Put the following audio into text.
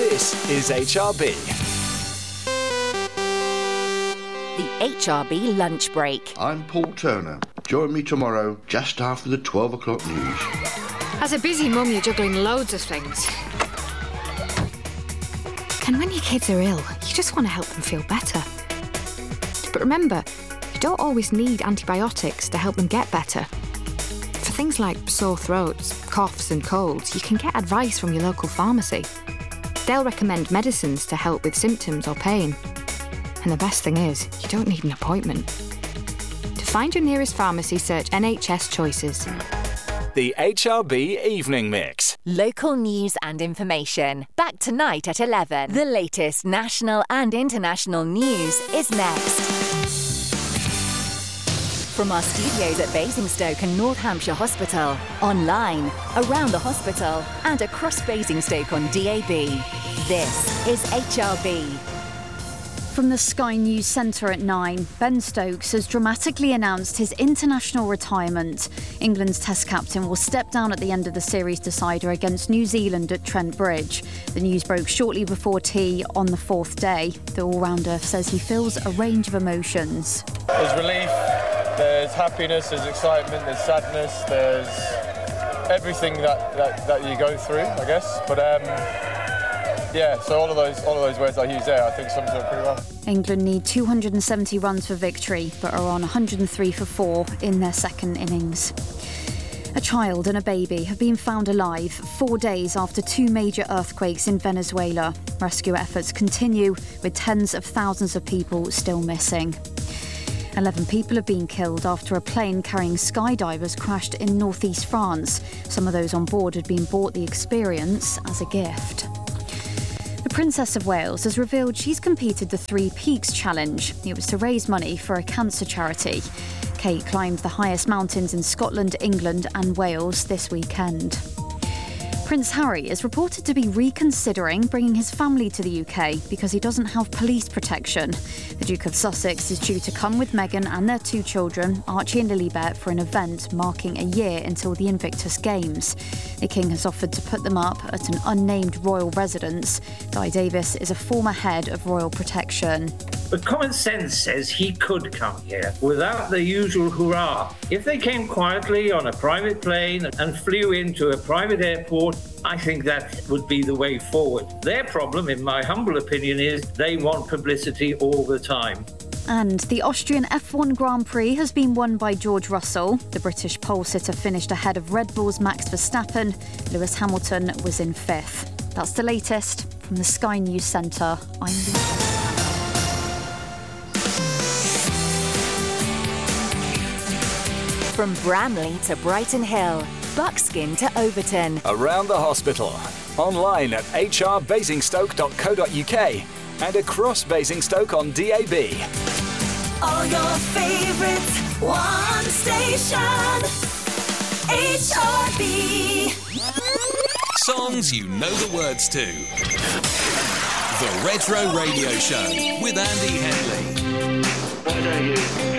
This is HRB. The HRB lunch break. I'm Paul Turner. Join me tomorrow just after the 12 o'clock news. As a busy mum, you're juggling loads of things. And when your kids are ill, you just want to help them feel better. But remember, you don't always need antibiotics to help them get better. For things like sore throats, coughs and colds, you can get advice from your local pharmacy. They'll recommend medicines to help with symptoms or pain. And the best thing is, you don't need an appointment. To find your nearest pharmacy, search NHS Choices. The HRB Evening Mix. Local news and information. Back tonight at 11. The latest national and international news is next. From our studios at Basingstoke and North Hampshire Hospital, online, around the hospital, and across Basingstoke on DAB. This is HRB. From the Sky News Centre at 9, Ben Stokes has dramatically announced his international retirement. England's Test captain will step down at the end of the series decider against New Zealand at Trent Bridge. The news broke shortly before tea on the fourth day. The all-rounder says he feels a range of emotions. There's relief, there's happiness, there's excitement, there's sadness, there's everything that you go through, I guess. But yeah, so all of those words I use there, I think sums it up pretty well. England need 270 runs for victory, but are on 103 for 4 in their second innings. A child and a baby have been found alive 4 days after 2 major earthquakes in Venezuela. Rescue efforts continue, with tens of thousands of people still missing. 11 people have been killed after a plane carrying skydivers crashed in northeast France. Some of those on board had been bought the experience as a gift. The Princess of Wales has revealed she's competed the Three Peaks Challenge. It was to raise money for a cancer charity. Kate climbed the highest mountains in Scotland, England and Wales this weekend. Prince Harry is reported to be reconsidering bringing his family to the UK because he doesn't have police protection. The Duke of Sussex is due to come with Meghan and their 2 children, Archie and Lilibet, for an event marking a year until the Invictus Games. The King has offered to put them up at an unnamed royal residence. Di Davis is a former head of royal protection. But common sense says he could come here without the usual hurrah. If they came quietly on a private plane and flew into a private airport, I think that would be the way forward. Their problem, in my humble opinion, is they want publicity all the time. And the Austrian F1 Grand Prix has been won by George Russell. The British pole sitter finished ahead of Red Bull's Max Verstappen. Lewis Hamilton was in 5th. That's the latest from the Sky News Centre. I'm Lisa. From Bramley to Brighton Hill, Buckskin to Overton. Around the hospital. Online at hrbasingstoke.co.uk and across Basingstoke on DAB. All your favourites, one station. HRB. Songs you know the words to. The Retro Radio Show with Andy Henley. Why don't you